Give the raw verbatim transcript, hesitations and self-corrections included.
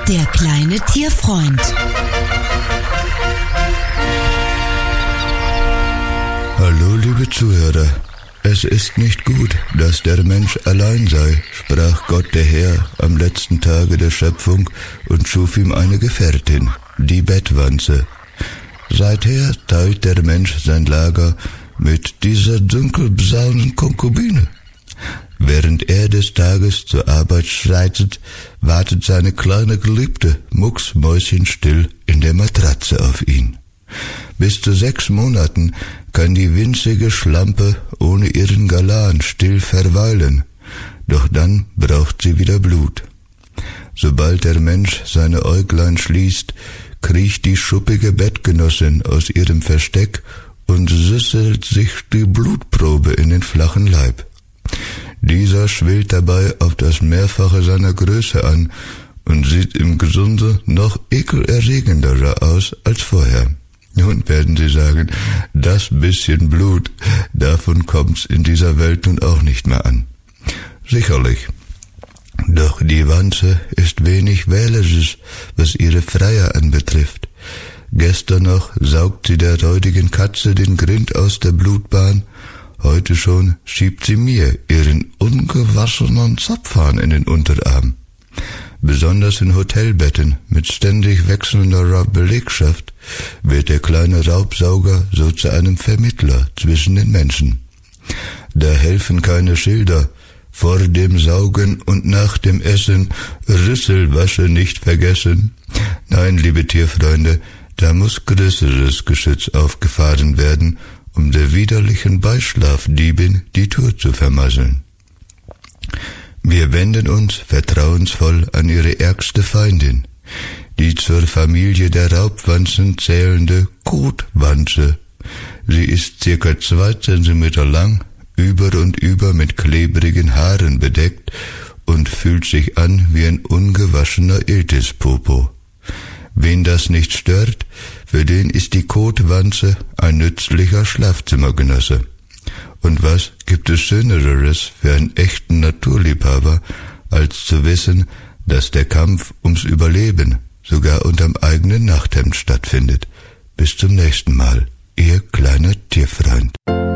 Der kleine Tierfreund. Hallo, liebe Zuhörer. Es ist nicht gut, dass der Mensch allein sei, sprach Gott der Herr am letzten Tage der Schöpfung und schuf ihm eine Gefährtin, die Bettwanze. Seither teilt der Mensch sein Lager mit dieser dunkelbraunen Konkubine. Während er des Tages zur Arbeit schreitet, wartet seine kleine Geliebte mucksmäuschenstill in der Matratze auf ihn. Bis zu sechs Monaten kann die winzige Schlampe ohne ihren Galan still verweilen, doch dann braucht sie wieder Blut. Sobald der Mensch seine Äuglein schließt, kriecht die schuppige Bettgenossin aus ihrem Versteck und süsselt sich die Blutprobe in den flachen Leib. Dieser schwillt dabei auf das Mehrfache seiner Größe an und sieht im Gesunde noch ekelerregenderer aus als vorher. Nun werden Sie sagen, das bisschen Blut, davon kommt's in dieser Welt nun auch nicht mehr an. Sicherlich. Doch die Wanze ist wenig wählerisch, was ihre Freier anbetrifft. Gestern noch saugt sie der räudigen Katze den Grind aus der Blutbahn, heute schon schiebt sie mir ihren ungewaschenen Zapfhahn in den Unterarm. Besonders in Hotelbetten mit ständig wechselnder Belegschaft wird der kleine Raubsauger so zu einem Vermittler zwischen den Menschen. Da helfen keine Schilder, vor dem Saugen und nach dem Essen, Rüsselwasche nicht vergessen. Nein, liebe Tierfreunde, da muss größeres Geschütz aufgefahren werden, um der widerlichen Beischlafdiebin die Tour zu vermasseln. Wir wenden uns vertrauensvoll an ihre ärgste Feindin, die zur Familie der Raubwanzen zählende Kotwanze. Sie ist circa zwei Zentimeter lang, über und über mit klebrigen Haaren bedeckt und fühlt sich an wie ein ungewaschener Iltispopo. Wen das nicht stört, für den ist die Kotwanze ein nützlicher Schlafzimmergenosse. Und was gibt es Schöneres für einen echten Naturliebhaber, als zu wissen, dass der Kampf ums Überleben sogar unterm eigenen Nachthemd stattfindet. Bis zum nächsten Mal, Ihr kleiner Tierfreund.